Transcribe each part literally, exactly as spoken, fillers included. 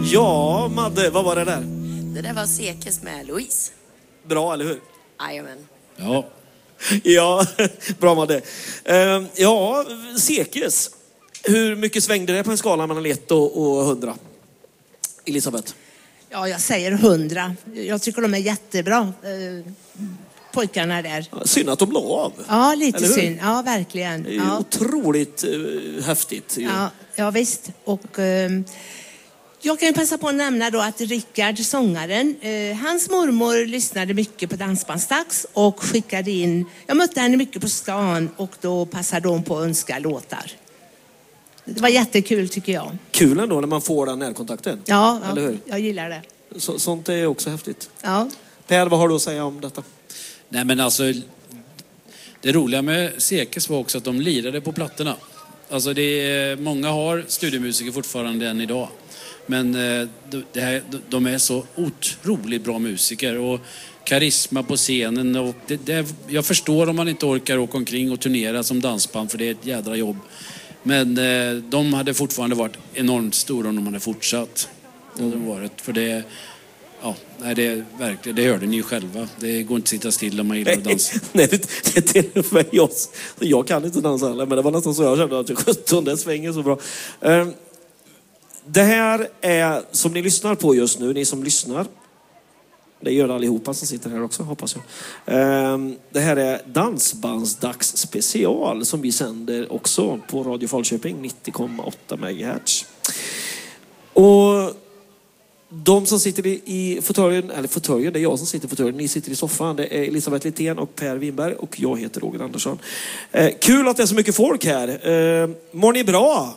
Ja, Madde, vad var det där? Det där var Sekes med Louise. Bra, eller hur? Jajamän. Ja. Ja, bra Madde. Uh, ja, Sekes. Hur mycket svängde det på en skala mellan ett och, och hundra? Elisabeth? Ja, jag säger hundra. Jag tycker de är jättebra, eh, pojkarna där. Synd att de la av. Ja, lite synd. Ja, verkligen. Det är ja. otroligt uh, häftigt. Ja, ja, visst. Och eh, jag kan ju passa på att nämna då att Rickard, sångaren, eh, hans mormor lyssnade mycket på Dansbandsdags och skickade in. Jag mötte henne mycket på stan och då passade hon på att önska låtar. Det var jättekul tycker jag. Kul ändå när man får den närkontakten. Ja, eller ja hur? Jag gillar det. Så, sånt är också häftigt. Ja. Per, vad har du att säga om detta? Nej, men alltså, det roliga med Sekes var också att de lirade på plattorna. Alltså det är, många har studiemusiker fortfarande än idag. Men eh, det här, de är så otroligt bra musiker och karisma på scenen. Och det, det, jag förstår om man inte orkar åka omkring och turnera som dansband, för det är ett jädra jobb. Men eh, de hade fortfarande varit enormt stora om de hade fortsatt. Det hade varit, för det, ja, nej, det är verkligen, det hörde ni ju själva. Det går inte att sitta still om man gillar att dansa. Nej, det, det är till och med jag. Jag kan inte dansa heller, men det var nästan så jag kände att jag sjutton, det svänger så bra. Um, det här är, som ni lyssnar på just nu, ni som lyssnar, det gör allihopa som sitter här också, hoppas jag. Um, det här är Dansbandsdags special som vi sänder också på Radio Falköping nittio komma åtta megahertz. Och de som sitter i, i fåtöljen, eller fåtöljen, det är jag som sitter i fåtöljen, ni sitter i soffan, det är Elisabeth Littén och Per Winberg och jag heter Roger Andersson. Eh, kul att det är så mycket folk här. Eh, mår ni bra?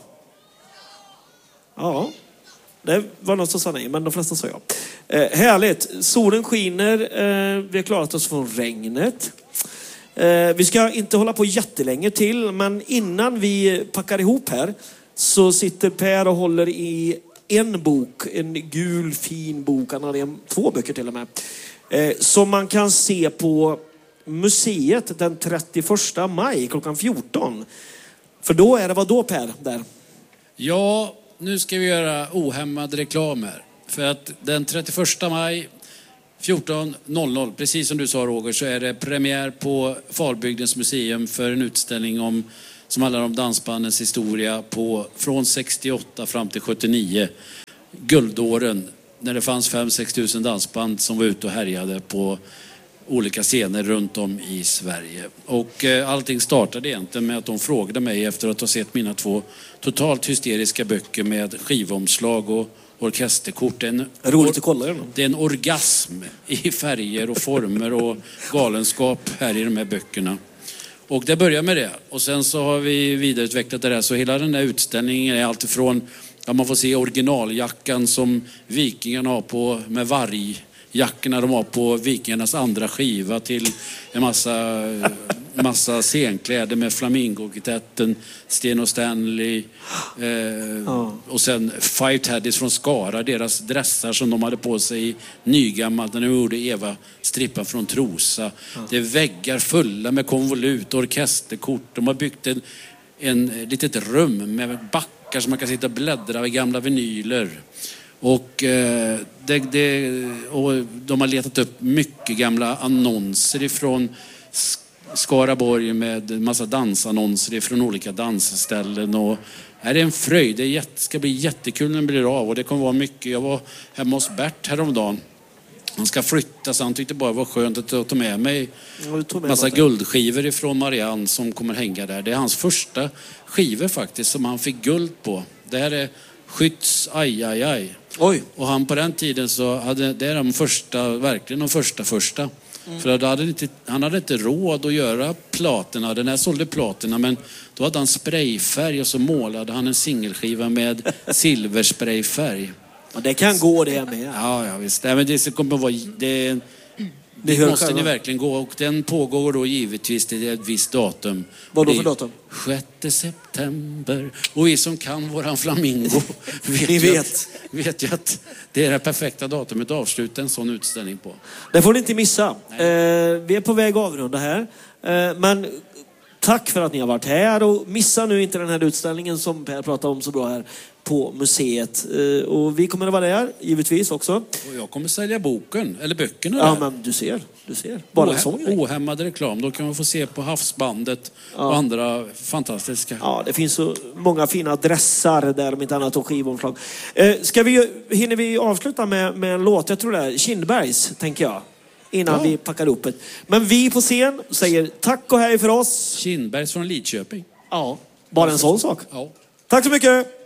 Ja, det var något som sa nej, men de flesta sa ja. Eh, härligt, solen skiner, eh, vi har klarat oss från regnet. Eh, vi ska inte hålla på jättelänge till, men innan vi packar ihop här så sitter Per och håller i en bok, en gul fin bok, han hade två böcker till och med, eh, som man kan se på museet den trettioförsta maj klockan fjorton. För då är det vad då Per där? Ja, nu ska vi göra ohämmad reklam här. För att den trettioförsta maj fjorton noll noll, precis som du sa Roger, så är det premiär på Falbygdens museum för en utställning om, som handlar om dansbandens historia på, från sextioåtta fram till sjuttionio. Guldåren, när det fanns fem till sex tusen dansband som var ute och härjade på olika scener runt om i Sverige. Och eh, allting startade egentligen med att de frågade mig efter att ha sett mina två totalt hysteriska böcker med skivomslag och orkesterkort. En, roligt att kolla det. Det är en orgasm i färger och former och galenskap här i de här böckerna. Och det börjar med det. Och sen så har vi vidareutvecklat det där. Så hela den här utställningen är allt ifrån att man får se originaljackan som vikingarna har på med vargjackorna de har på vikingarnas andra skiva, till en massa, massa scenkläder med Flamingo-kitetten, Sten och Stanley eh, oh. och sen Five Taddies från Skara, deras dressar som de hade på sig i nygammalt när de gjorde Eva strippa från Trosa. Oh. Det är väggar fulla med konvolut, orkesterkort. De har byggt en, en litet rum med backar som man kan sitta och bläddra i gamla vinyler. Och, eh, det, det, och de har letat upp mycket gamla annonser ifrån Skaraborg med en massa dansannonser ifrån olika dansställen. Och här är en fröjd. Det är jätte, ska bli jättekul när det blir av. Och det kommer vara mycket. Jag var hemma hos Bert häromdagen. Han ska flytta, så han tyckte bara det var skönt att ta med mig en massa guldskivor ifrån Marianne som kommer hänga där. Det är hans första skivor faktiskt som han fick guld på. Det här är Skytts aj aj aj. Oj. Och han på den tiden så hade det är de första, verkligen de första första. Mm. För då hade inte, han hade inte råd att göra platerna. Den här sålde platerna, men då hade han sprayfärg och så målade han en singelskiva med silversprayfärg. Ja, det kan gå det med. Ja, ja visst. Nej, men det kommer att vara det, det måste själva. Ni verkligen gå, och den pågår då givetvis till ett visst datum. Vad då för datum? sjätte september. Och vi som kan våran Flamingo vet, vi vet. Att, vet ju att det är det perfekta datumet att avsluta en sån utställning på. Det får ni inte missa. Eh, vi är på väg att avrunda här. Eh, men tack för att ni har varit här, och missa nu inte den här utställningen som Per pratade om så bra här. på museet. Eh, och vi kommer att vara där, givetvis också. Och jag kommer sälja boken, eller böckerna Ja, där. men du ser. Du ser. Bara en sån grej. Ohämmad reklam. Då kan man få se på Havsbandet ja. och andra fantastiska. Ja, det finns så många fina dressar där, om inte annat, och skivomslag. Eh, ska vi, hinner vi avsluta med, med en låt? Jag tror det är Kindbergs, tänker jag. Innan ja. vi packar upp det. Men vi på scen säger tack och hej för oss. Kindbergs från Lidköping. Ja, bara en sån sak. Ja. Tack så mycket!